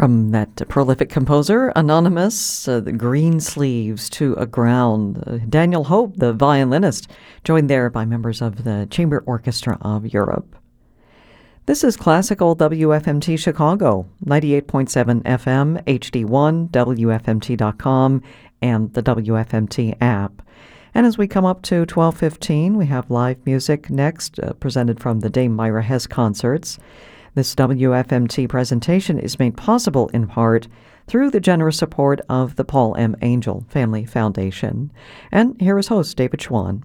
From that prolific composer, Anonymous, the Green Sleeves to Aground. Daniel Hope, the violinist, joined there by members of the Chamber Orchestra of Europe. This is Classical WFMT Chicago, 98.7 FM, HD1, WFMT.com, and the WFMT app. And as we come up to 12:15, we have live music next, presented from the Dame Myra Hess concerts. This WFMT presentation is made possible in part through the generous support of the Paul M. Angel Family Foundation. And here is host David Schwann.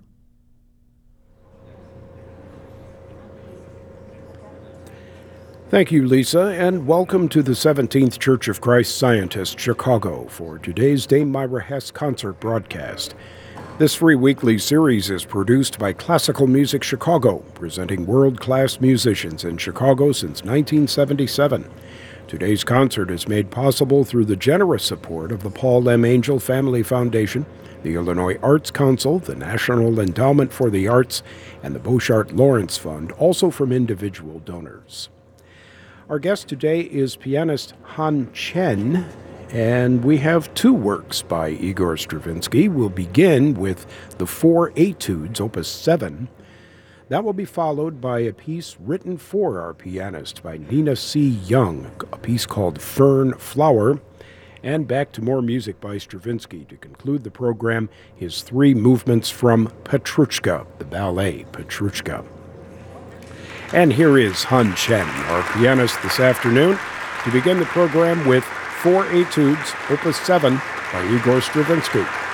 Thank you, Lisa, and welcome to the 17th Church of Christ Scientist, Chicago, for today's Dame Myra Hess concert broadcast. This free weekly series is produced by Classical Music Chicago, presenting world-class musicians in Chicago since 1977. Today's concert is made possible through the generous support of the Paul M. Angel Family Foundation, the Illinois Arts Council, the National Endowment for the Arts, and the Bouchard Lawrence Fund, also from individual donors. Our guest today is pianist Han Chen, and we have two works by Igor Stravinsky. We'll begin with the Four Etudes, Opus 7. That will be followed by a piece written for our pianist by Nina C. Young, a piece called Fern Flower, and back to more music by Stravinsky to conclude the program, his three movements from Petrushka, the ballet Petrushka. And here is Han Chen, our pianist this afternoon, to begin the program with Four Etudes, Opus 7 by Igor Stravinsky.